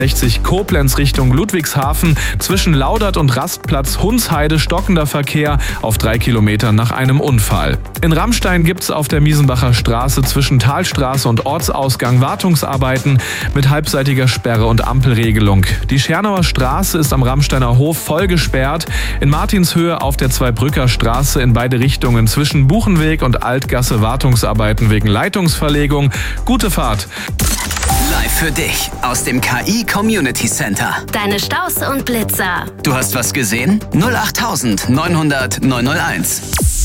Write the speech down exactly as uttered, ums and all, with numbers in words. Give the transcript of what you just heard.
sechzig Koblenz Richtung Ludwigshafen zwischen Laudert und Rastplatz Hunsheide stockender Verkehr auf drei Kilometern nach einem Unfall. In Rammstein gibt's auf der Miesenbacher Straße zwischen Talstraße und Ortsausgang Wartungsarbeiten mit halbseitiger Sperre und Ampelregelung. Die Schernauer Straße ist am Rammsteiner Hof voll gesperrt. In Martinshöhe auf der Zweibrücker Straße in beide Richtungen zwischen Buchenweg und Altgasse Wartungsarbeiten wegen Leitungsverlegung. Gute Fahrt. Live für dich aus dem K I Community Center. Deine Staus und Blitzer. Du hast was gesehen? null acht neunhundert neunhunderteins.